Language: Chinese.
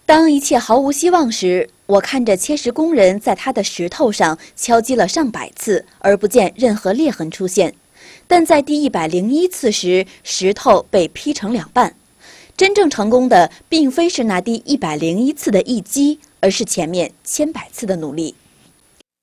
当一切毫无希望时，我看着切石工人在他的石头上敲击了上百次，而不见任何裂痕出现。但在第101次时，石头被劈成2半。真正成功的，并非是那第101次的一击，而是前面千百次的努力。